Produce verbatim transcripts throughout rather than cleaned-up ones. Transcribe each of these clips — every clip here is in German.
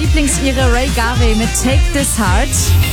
Lieblings-Ire Ray Garvey mit Take This Heart.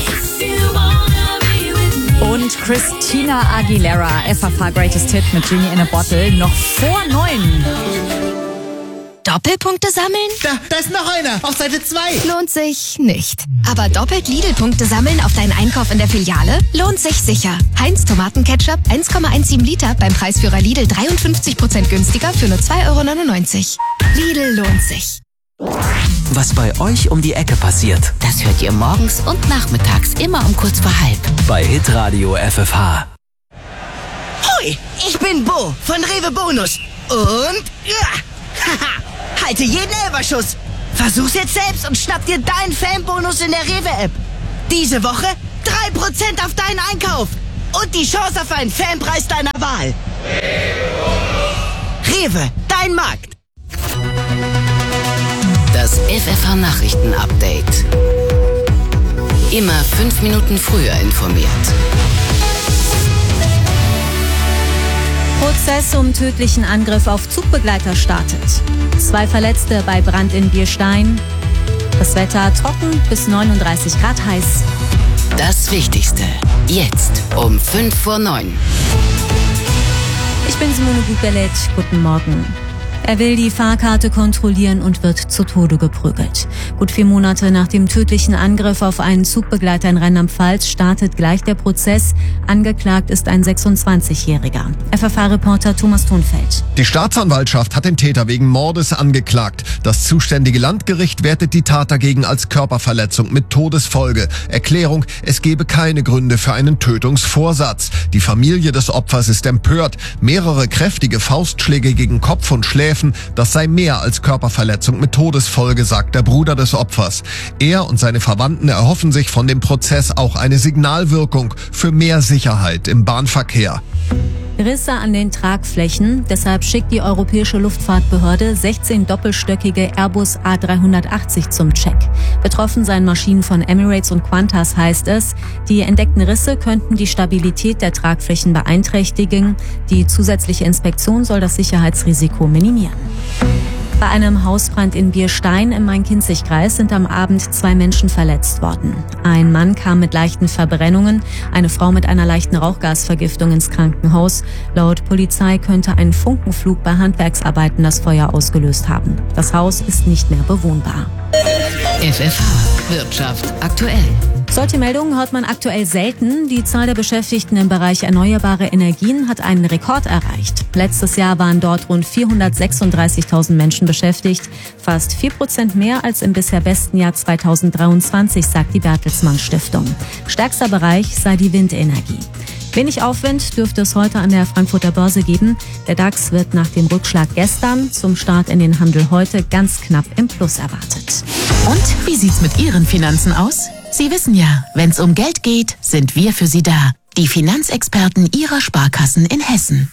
Und Christina Aguilera, F F H Greatest Hit mit Genie in a Bottle, noch vor neun. Doppelpunkte sammeln? Da, da ist noch einer, auf Seite zwei. Lohnt sich nicht. Aber doppelt Lidl-Punkte sammeln auf deinen Einkauf in der Filiale? Lohnt sich sicher. Heinz Tomatenketchup eins Komma siebzehn Liter beim Preisführer Lidl dreiundfünfzig Prozent günstiger für nur zwei Euro neunundneunzig. Lidl lohnt sich. Was bei euch um die Ecke passiert, das hört ihr morgens und nachmittags immer um kurz vor halb. Bei Hitradio F F H. Hoi, ich bin Bo von Rewe Bonus. Und ja, haha, halte jeden Elferschuss. Versuch's jetzt selbst und schnapp dir deinen Fanbonus in der Rewe-App. Diese Woche drei Prozent auf deinen Einkauf. Und die Chance auf einen Fanpreis deiner Wahl. Rewe, dein Markt. Das F F H-Nachrichten-Update. Immer fünf Minuten früher informiert. Prozess um tödlichen Angriff auf Zugbegleiter startet. Zwei Verletzte bei Brand in Bierstein. Das Wetter trocken bis neununddreißig Grad heiß. Das Wichtigste jetzt um fünf vor neun. Ich bin Simone Gutbelet. Guten Morgen. Er will die Fahrkarte kontrollieren und wird zu Tode geprügelt. Gut vier Monate nach dem tödlichen Angriff auf einen Zugbegleiter in Rheinland-Pfalz startet gleich der Prozess. Angeklagt ist ein sechsundzwanzigjähriger. F F H-Reporter Thomas Thunfeld. Die Staatsanwaltschaft hat den Täter wegen Mordes angeklagt. Das zuständige Landgericht wertet die Tat dagegen als Körperverletzung mit Todesfolge. Erklärung: Es gebe keine Gründe für einen Tötungsvorsatz. Die Familie des Opfers ist empört. Mehrere kräftige Faustschläge gegen Kopf und Schläfen, das sei mehr als Körperverletzung mit Todesfolge, sagt der Bruder des Opfers. Er und seine Verwandten erhoffen sich von dem Prozess auch eine Signalwirkung für mehr Sicherheit im Bahnverkehr. Risse an den Tragflächen. Deshalb schickt die Europäische Luftfahrtbehörde sechzehn doppelstöckige Airbus A dreihundertachtzig zum Check. Betroffen seien Maschinen von Emirates und Qantas, heißt es. Die entdeckten Risse könnten die Stabilität der Tragflächen beeinträchtigen. Die zusätzliche Inspektion soll das Sicherheitsrisiko minimieren. Bei einem Hausbrand in Bierstein im Main-Kinzig-Kreis sind am Abend zwei Menschen verletzt worden. Ein Mann kam mit leichten Verbrennungen, eine Frau mit einer leichten Rauchgasvergiftung ins Krankenhaus. Laut Polizei könnte ein Funkenflug bei Handwerksarbeiten das Feuer ausgelöst haben. Das Haus ist nicht mehr bewohnbar. F F H Wirtschaft aktuell. Solche Meldungen hört man aktuell selten. Die Zahl der Beschäftigten im Bereich erneuerbare Energien hat einen Rekord erreicht. Letztes Jahr waren dort rund vierhundertsechsunddreißigtausend Menschen beschäftigt. Fast vier Prozent mehr als im bisher besten Jahr zweitausenddreiundzwanzig, sagt die Bertelsmann Stiftung. Stärkster Bereich sei die Windenergie. Wenig Aufwind dürfte es heute an der Frankfurter Börse geben. Der DAX wird nach dem Rückschlag gestern zum Start in den Handel heute ganz knapp im Plus erwartet. Und wie sieht's mit Ihren Finanzen aus? Sie wissen ja, wenn's um Geld geht, sind wir für Sie da. Die Finanzexperten Ihrer Sparkassen in Hessen.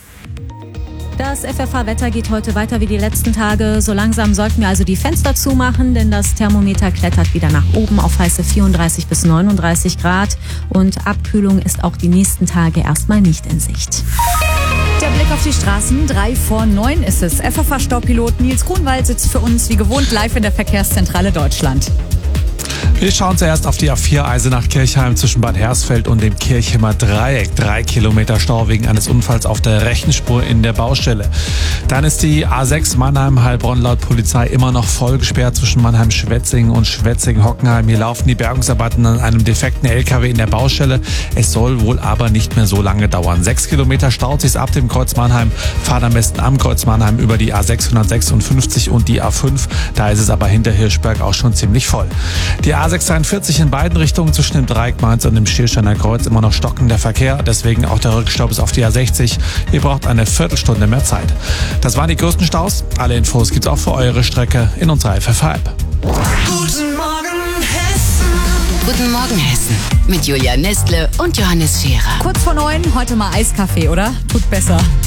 Das F F H-Wetter geht heute weiter wie die letzten Tage. So langsam sollten wir also die Fenster zumachen, denn das Thermometer klettert wieder nach oben auf heiße vierunddreißig bis neununddreißig Grad. Und Abkühlung ist auch die nächsten Tage erstmal nicht in Sicht. Der Blick auf die Straßen, drei vor neun ist es. F F H-Staupilot Nils Grunwald sitzt für uns wie gewohnt live in der Verkehrszentrale Deutschland. Wir schauen zuerst auf die A vier Eisenach-Kirchheim zwischen Bad Hersfeld und dem Kirchheimer Dreieck. Drei Kilometer Stau wegen eines Unfalls auf der rechten Spur in der Baustelle. Dann ist die A sechs Mannheim-Heilbronn laut Polizei immer noch voll gesperrt zwischen Mannheim-Schwetzingen und Schwetzingen-Hockenheim. Hier laufen die Bergungsarbeiten an einem defekten L K W in der Baustelle. Es soll wohl aber nicht mehr so lange dauern. Sechs Kilometer staut sich ab dem Kreuz Mannheim. Fahrt am besten am Kreuz Mannheim über die A sechshundertsechsundfünfzig und die A fünf. Da ist es aber hinter Hirschberg auch schon ziemlich voll. Die A sechshunderteinundvierzig in beiden Richtungen zwischen dem Dreieck Mainz und dem Schiersteiner Kreuz immer noch stockender Verkehr. Deswegen auch der Rückstau bis auf die A sechzig. Ihr braucht eine Viertelstunde mehr Zeit. Das waren die größten Staus. Alle Infos gibt's auch für eure Strecke in unserer F F H-App. Guten Morgen, Hessen. Guten Morgen, Hessen. Mit Julia Nestle und Johannes Scherer. Kurz vor neun, heute mal Eiskaffee, oder? Tut besser.